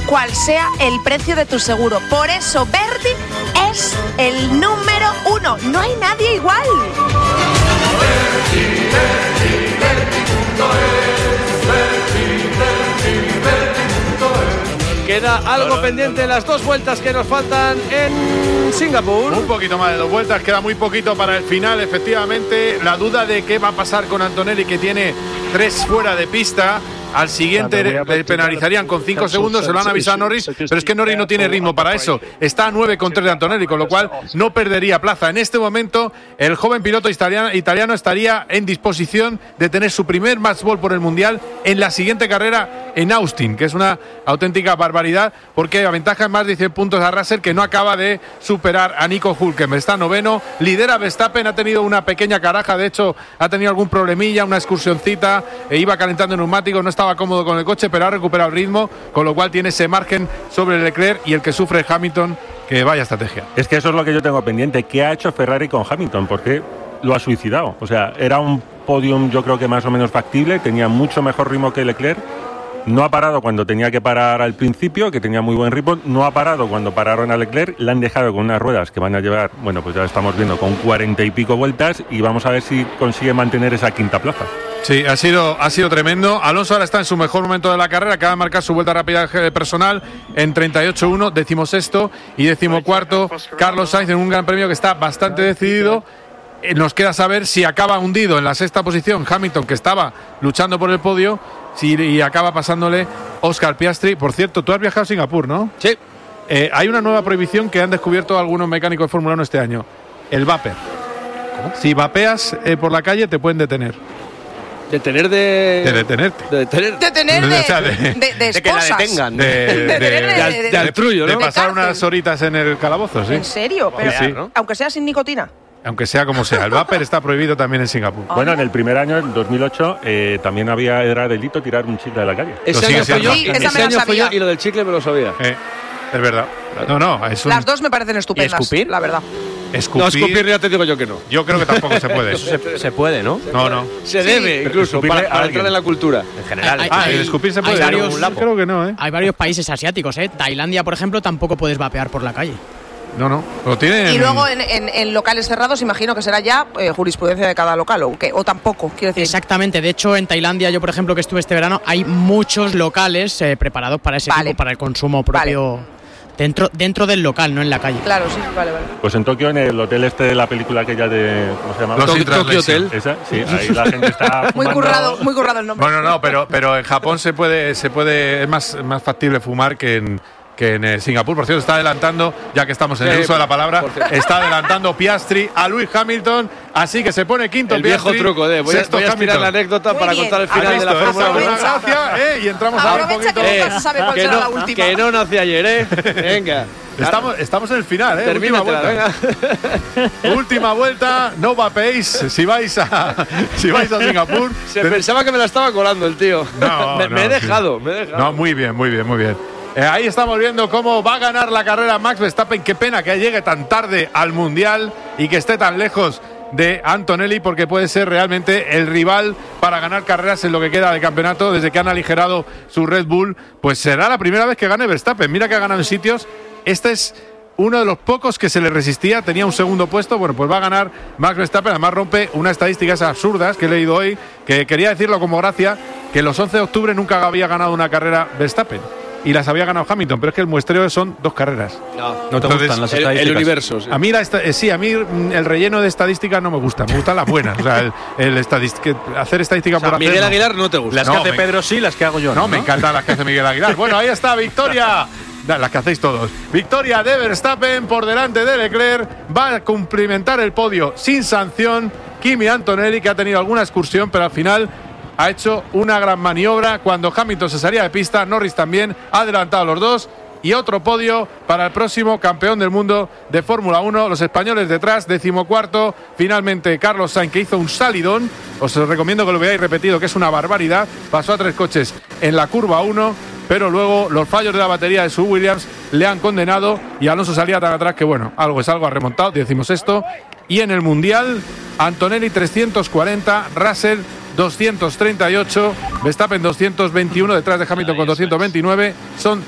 cual sea el precio de tu seguro. Por eso Verdi es el número 1. No hay nadie igual. Queda algo pendiente en las 2 vueltas que nos faltan en Singapur. Un poquito más de 2 vueltas, queda muy poquito para el final, efectivamente. La duda de qué va a pasar con Antonelli, que tiene 3 fuera de pista. Al siguiente le penalizarían con 5 segundos, se lo han avisado a Norris, pero es que Norris no tiene ritmo para eso. Está a 9,3 de Antonelli, con lo cual no perdería plaza. En este momento, el joven piloto italiano estaría en disposición de tener su primer match ball por el Mundial en la siguiente carrera en Austin, que es una auténtica barbaridad, porque aventaja en más de 10 puntos a Russell, que no acaba de superar a Nico Hülkenberg. Está noveno, lidera Verstappen, ha tenido una pequeña caraja, de hecho ha tenido algún problemilla, una excursioncita, iba calentando el neumático, no estaba cómodo con el coche, pero ha recuperado el ritmo, con lo cual tiene ese margen sobre Leclerc, y el que sufre Hamilton, que vaya estrategia. Es que eso es lo que yo tengo pendiente. ¿Qué ha hecho Ferrari con Hamilton? Porque lo ha suicidado. O sea, era un podium yo creo que más o menos factible, tenía mucho mejor ritmo que Leclerc. No ha parado cuando tenía que parar al principio, que tenía muy buen ritmo. No ha parado cuando pararon a Leclerc. Le han dejado con unas ruedas que van a llevar, bueno, pues ya estamos viendo, con 40 y pico vueltas, y vamos a ver si consigue mantener esa quinta plaza. Sí, ha sido tremendo. Alonso ahora está en su mejor momento de la carrera, acaba de marcar su vuelta rápida personal en 38.1, 16º y 14º. Carlos Sainz en un gran premio que está bastante decidido. Nos queda saber si acaba hundido en la 6ª posición Hamilton, que estaba luchando por el podio, y acaba pasándole Oscar Piastri. Por cierto, tú has viajado a Singapur, ¿no? Sí. Hay una nueva prohibición que han descubierto algunos mecánicos de Fórmula 1 este año: el vapor. ¿Cómo? Si vapeas por la calle te pueden detener. Detenerte. De que la detengan. De altrullo, ¿no? De pasar unas horitas en el calabozo, sí. ¿En serio? Pero, sí. aunque sea sin nicotina. Aunque sea como sea, el vapor está prohibido también en Singapur. Bueno, en el primer año, en 2008, también era delito tirar un chicle a la calle. Ese año fue yo, y lo del chicle me lo sabía. Es verdad. No, es Las dos me parecen estupendas. ¿Y escupir? La verdad. Escupir ya te digo yo que no. Yo creo que tampoco se puede. Se puede, ¿no? No. Se debe, incluso, para entrar en la cultura. En general. El escupir se puede. Creo que no, Hay varios países asiáticos, Tailandia, por ejemplo, tampoco puedes vapear por la calle. No. Lo tienen. Y luego en locales cerrados, imagino que será ya jurisprudencia de cada local, o tampoco, quiero decir. Exactamente. De hecho, en Tailandia, yo por ejemplo que estuve este verano, hay muchos locales preparados para ese tipo, para el consumo propio. Vale. Dentro del local, no en la calle. Claro, sí, vale. Pues en Tokio, en el hotel de la película aquella de... ¿Cómo se llama? Tokio Hotel. Esa, sí, ahí la gente está muy currado el nombre. No, pero en Japón se puede es más factible fumar que en Singapur. Por cierto, está adelantando, ya que estamos en el uso de la palabra, está adelantando Piastri a Lewis Hamilton, así que se pone quinto el Piastri. Viejo truco de voy a tirar la anécdota para contar el final de la Fórmula 1. Gracias, y entramos a un poquito. Que no nací ayer, Venga. Estamos en el final, Última vuelta. Última vuelta, no vapeéis si vais a Singapur. Pensaba que me la estaba colando el tío. Me he dejado. No, muy bien. Ahí estamos viendo cómo va a ganar la carrera Max Verstappen. Qué pena que llegue tan tarde al Mundial y que esté tan lejos de Antonelli, porque puede ser realmente el rival para ganar carreras en lo que queda de campeonato. Desde que han aligerado su Red Bull, pues será la primera vez que gane Verstappen. Mira que ha ganado en sitios. Este es uno de los pocos que se le resistía, tenía un segundo puesto. Bueno, pues va a ganar Max Verstappen. Además rompe unas estadísticas absurdas que he leído hoy, que quería decirlo como gracia, que los 11 de octubre nunca había ganado una carrera Verstappen y las había ganado Hamilton, pero es que el muestreo son 2 carreras. No te gustan las estadísticas. El universo, sí. A mí a mí el relleno de estadísticas no me gusta, me gustan las buenas. O sea, hacer estadística por hacer. Miguel Aguilar no te gusta. Las que hace Pedro sí, las que hago yo. No, me encantan las que hace Miguel Aguilar. Bueno, ahí está, victoria. Las que hacéis todos. Victoria de Verstappen por delante de Leclerc. Va a cumplimentar el podio sin sanción Kimi Antonelli, que ha tenido alguna excursión, pero al final ha hecho una gran maniobra. Cuando Hamilton se salía de pista, Norris también ha adelantado a los dos. Y otro podio para el próximo campeón del mundo de Fórmula 1. Los españoles detrás, 14º. Finalmente Carlos Sainz, que hizo un salidón. Os recomiendo que lo veáis repetido, que es una barbaridad. Pasó a 3 coches en la curva 1, pero luego los fallos de la batería de su Williams le han condenado. Y Alonso salía tan atrás que, bueno, algo es algo, ha remontado, 16º. Y en el Mundial, Antonelli 340, Russell 238, Verstappen 221, detrás de Hamilton con 229. Son